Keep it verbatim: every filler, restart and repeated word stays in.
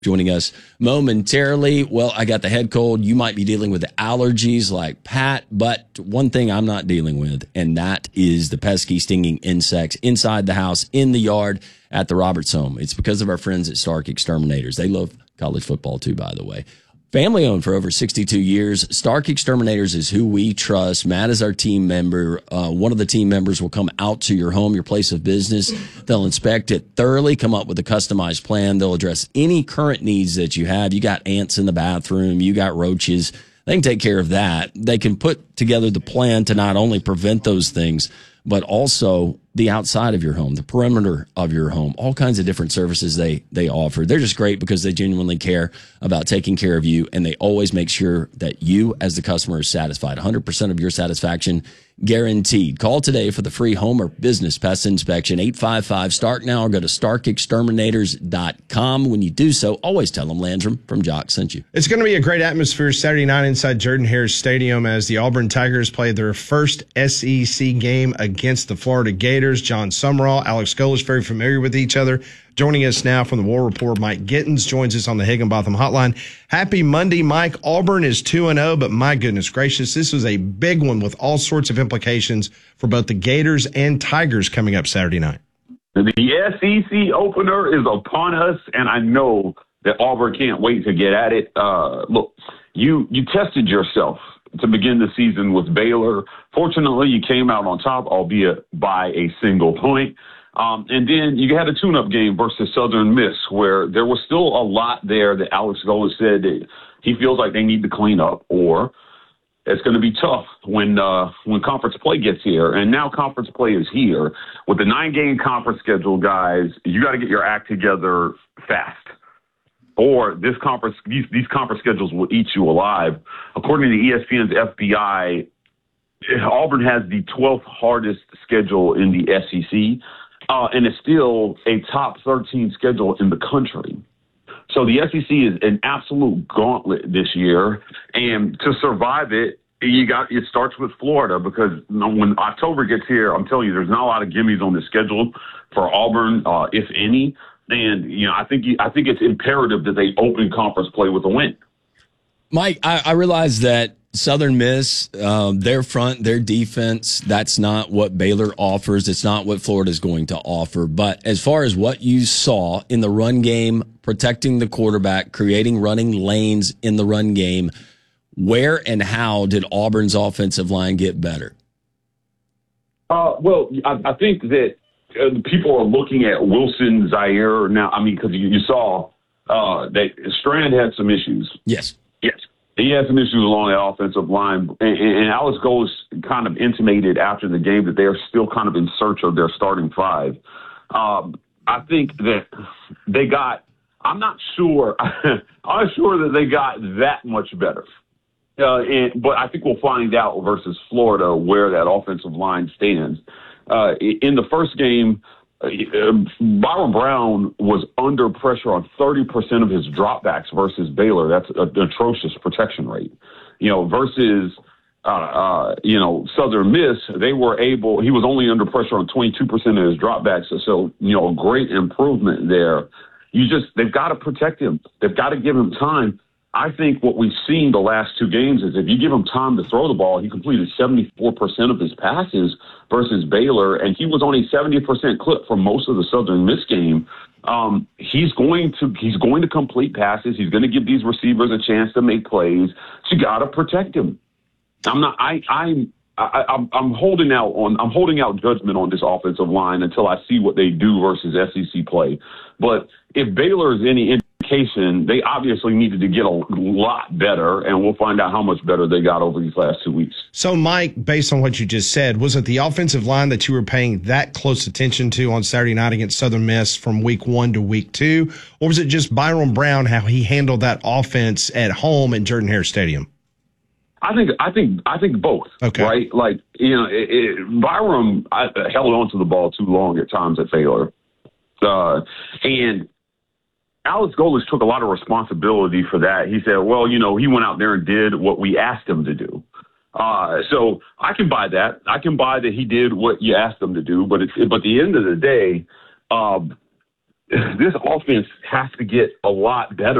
joining us momentarily. Well, I got the head cold. You might be dealing with allergies like Pat, but one thing I'm not dealing with, and that is the pesky, stinging insects inside the house, in the yard, at the Roberts home. It's because of our friends at Stark Exterminators. They love college football too, by the way. Family owned for over sixty-two years. Stark Exterminators is who we trust. Matt is our team member. Uh, one of the team members will come out to your home, your place of business. They'll inspect it thoroughly, come up with a customized plan. They'll address any current needs that you have. You got ants in the bathroom. You got roaches. They can take care of that. They can put together the plan to not only prevent those things, but also the outside of your home, the perimeter of your home, all kinds of different services they, they offer. They're just great because they genuinely care about taking care of you, and they always make sure that you as the customer is satisfied. one hundred percent of your satisfaction guaranteed. Call today for the free home or business pest inspection, eight five five, STARK now, or go to stark exterminators dot com. When you do so, always tell them Landrum from Jock sent you. It's going to be a great atmosphere Saturday night inside Jordan-Hare Stadium as the Auburn Tigers play their first S E C game against the Florida Gators. John Summerall, Alex Golesh, very familiar with each other. Joining us now from the War Report, Mike Gittins joins us on the Higginbotham Hotline. Happy Monday, Mike. Auburn is two and oh, but my goodness gracious, this was a big one with all sorts of implications for both the Gators and Tigers coming up Saturday night. The S E C opener is upon us, and I know that Auburn can't wait to get at it. Uh, look, you you tested yourself to begin the season with Baylor. Fortunately, you came out on top, albeit by a single point. Um, and then you had a tune-up game versus Southern Miss, where there was still a lot there that Alex Golesh said that he feels like they need to clean up, or it's going to be tough when uh, when conference play gets here. And now conference play is here. With the nine-game conference schedule, guys, you got to get your act together fast, or this conference, these, these conference schedules will eat you alive. According to E S P N's F B I, Auburn has the twelfth hardest schedule in the S E C, uh, and it's still a top thirteen schedule in the country. So the S E C is an absolute gauntlet this year, and to survive it, you got it starts with Florida, because when October gets here, I'm telling you, there's not a lot of gimmies on the schedule for Auburn, uh, if any. And, you know, I think I think it's imperative that they open conference play with a win. Mike, I, I realize that Southern Miss, um, their front, their defense, that's not what Baylor offers. It's not what Florida's going to offer. But as far as what you saw in the run game, protecting the quarterback, creating running lanes in the run game, where and how did Auburn's offensive line get better? Uh, well, I, I think that uh, people are looking at Wilson, Zaire now. I mean, because you, you saw uh, that Strand had some issues. Yes. Yes. He had some issues along the offensive line, and, and Alex Golesh kind of intimated after the game that they're still kind of in search of their starting five. Um, I think that they got – I'm not sure – I'm not sure that they got that much better. Uh, and, but I think we'll find out versus Florida where that offensive line stands. Uh, in the first game – Uh, Byron Brown was under pressure on thirty percent of his dropbacks versus Baylor. That's an atrocious protection rate. You know, versus, uh, uh, you know, Southern Miss, they were able, he was only under pressure on twenty-two percent of his dropbacks. So, so, you know, a great improvement there. You just, they've got to protect him. They've got to give him time. I think what we've seen the last two games is if you give him time to throw the ball, he completed seventy-four percent of his passes versus Baylor, and he was on a seventy percent clip for most of the Southern Miss game. Um, he's going to he's going to complete passes. He's going to give these receivers a chance to make plays. So you got to protect him. I'm not. I I'm. I, I'm, I'm holding out on. I'm holding out judgment on this offensive line until I see what they do versus S E C play. But if Baylor is any indication, they obviously needed to get a lot better, and we'll find out how much better they got over these last two weeks. So, Mike, based on what you just said, was it the offensive line that you were paying that close attention to on Saturday night against Southern Miss from week one to week two, or was it just Byron Brown, how he handled that offense at home in Jordan-Hare Stadium? I think I think I think both. Okay. Right? Like, you know, it, it, Byram I, held on to the ball too long at times at Baylor, uh, and Alex Golesh took a lot of responsibility for that. He said, "Well, you know, he went out there and did what we asked him to do." Uh, so I can buy that. I can buy that he did what you asked him to do. But it's, but at the end of the day, um, this offense has to get a lot better